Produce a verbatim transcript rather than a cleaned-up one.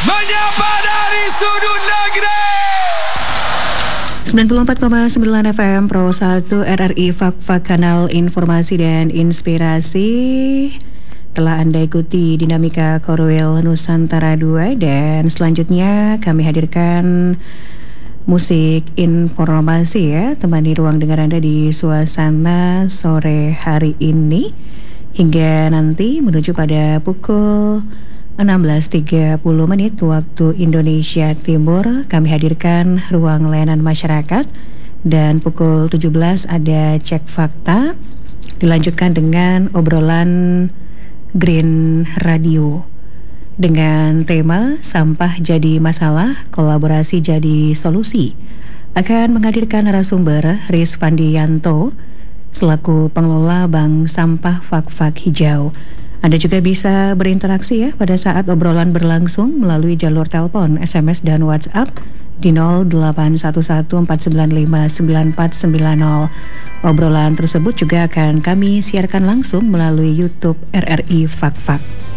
Menyapa dari sudut negeri. sembilan puluh empat koma sembilan F M Pro satu R R I Fak-Fak, kanal informasi dan inspirasi. Telah Anda ikuti dinamika Korwil Nusantara dua, dan selanjutnya kami hadirkan musik informasi ya, temani ruang dengar Anda di suasana sore hari ini hingga nanti menuju pada pukul enam belas tiga puluh menit waktu Indonesia Timur. Kami hadirkan ruang layanan masyarakat, dan pukul tujuh belas ada cek fakta, dilanjutkan dengan obrolan Green Radio dengan tema sampah jadi masalah, kolaborasi jadi solusi. Akan menghadirkan narasumber Rizvandianto selaku pengelola Bank Sampah Fak-Fak Hijau. Anda juga bisa berinteraksi ya pada saat obrolan berlangsung melalui jalur telepon, S M S dan WhatsApp di nol delapan satu satu empat sembilan lima sembilan empat sembilan nol. Obrolan tersebut juga akan kami siarkan langsung melalui YouTube R R I Fak-Fak.